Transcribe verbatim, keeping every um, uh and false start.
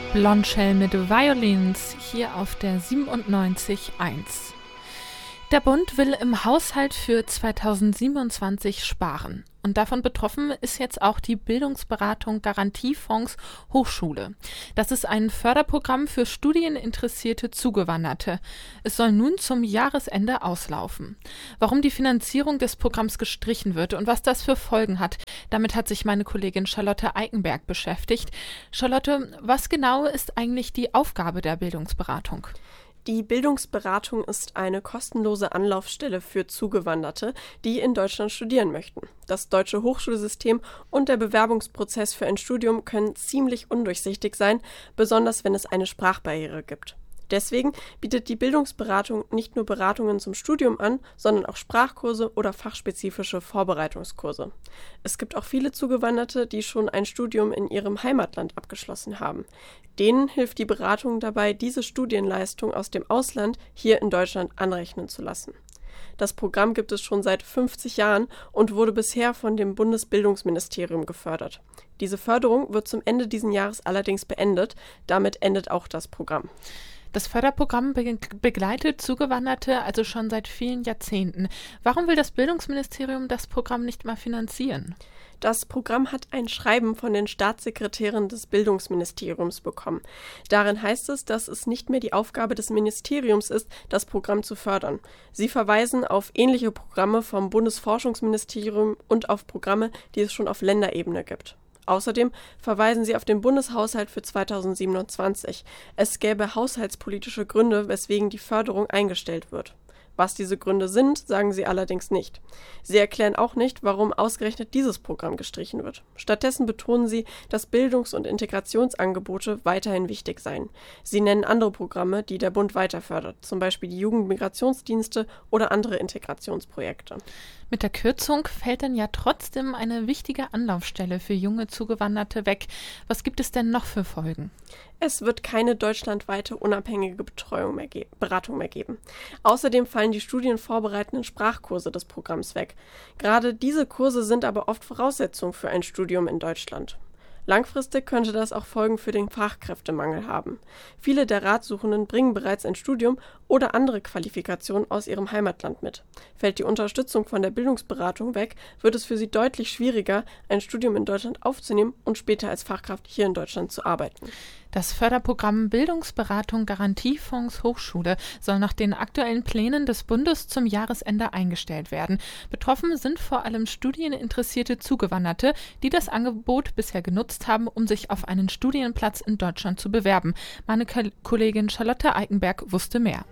Blondshell mit Violins hier auf der siebenundneunzig Komma eins. Der Bund will im Haushalt für zweitausendsiebenundzwanzig sparen. Und davon betroffen ist jetzt auch die Bildungsberatung Garantiefonds Hochschule. Das ist ein Förderprogramm für studieninteressierte Zugewanderte. Es soll nun zum Jahresende auslaufen. Warum die Finanzierung des Programms gestrichen wird und was das für Folgen hat, damit hat sich meine Kollegin Charlotte Eikenberg beschäftigt. Charlotte, was genau ist eigentlich die Aufgabe der Bildungsberatung? Die Bildungsberatung ist eine kostenlose Anlaufstelle für Zugewanderte, die in Deutschland studieren möchten. Das deutsche Hochschulsystem und der Bewerbungsprozess für ein Studium können ziemlich undurchsichtig sein, besonders wenn es eine Sprachbarriere gibt. Deswegen bietet die Bildungsberatung nicht nur Beratungen zum Studium an, sondern auch Sprachkurse oder fachspezifische Vorbereitungskurse. Es gibt auch viele Zugewanderte, die schon ein Studium in ihrem Heimatland abgeschlossen haben. Denen hilft die Beratung dabei, diese Studienleistung aus dem Ausland hier in Deutschland anrechnen zu lassen. Das Programm gibt es schon seit fünfzig Jahren und wurde bisher von dem Bundesbildungsministerium gefördert. Diese Förderung wird zum Ende dieses Jahres allerdings beendet. Damit endet auch das Programm. Das Förderprogramm be- begleitet Zugewanderte also schon seit vielen Jahrzehnten. Warum will das Bildungsministerium das Programm nicht mal finanzieren? Das Programm hat ein Schreiben von den Staatssekretären des Bildungsministeriums bekommen. Darin heißt es, dass es nicht mehr die Aufgabe des Ministeriums ist, das Programm zu fördern. Sie verweisen auf ähnliche Programme vom Bundesforschungsministerium und auf Programme, die es schon auf Länderebene gibt. Außerdem verweisen sie auf den Bundeshaushalt für zweitausendsiebenundzwanzig. Es gäbe haushaltspolitische Gründe, weswegen die Förderung eingestellt wird. Was diese Gründe sind, sagen sie allerdings nicht. Sie erklären auch nicht, warum ausgerechnet dieses Programm gestrichen wird. Stattdessen betonen sie, dass Bildungs- und Integrationsangebote weiterhin wichtig seien. Sie nennen andere Programme, die der Bund weiter fördert, zum Beispiel die Jugendmigrationsdienste oder andere Integrationsprojekte. Mit der Kürzung fällt dann ja trotzdem eine wichtige Anlaufstelle für junge Zugewanderte weg. Was gibt es denn noch für Folgen? Es wird keine deutschlandweite unabhängige Betreuung mehr ge- Beratung mehr geben. Außerdem fallen die studienvorbereitenden Sprachkurse des Programms weg. Gerade diese Kurse sind aber oft Voraussetzung für ein Studium in Deutschland. Langfristig könnte das auch Folgen für den Fachkräftemangel haben. Viele der Ratsuchenden bringen bereits ein Studium oder andere Qualifikationen aus ihrem Heimatland mit. Fällt die Unterstützung von der Bildungsberatung weg, wird es für sie deutlich schwieriger, ein Studium in Deutschland aufzunehmen und später als Fachkraft hier in Deutschland zu arbeiten. Das Förderprogramm Bildungsberatung Garantiefonds Hochschule soll nach den aktuellen Plänen des Bundes zum Jahresende eingestellt werden. Betroffen sind vor allem studieninteressierte Zugewanderte, die das Angebot bisher genutzt haben, um sich auf einen Studienplatz in Deutschland zu bewerben. Meine Kollegin Charlotte Eikenberg wusste mehr.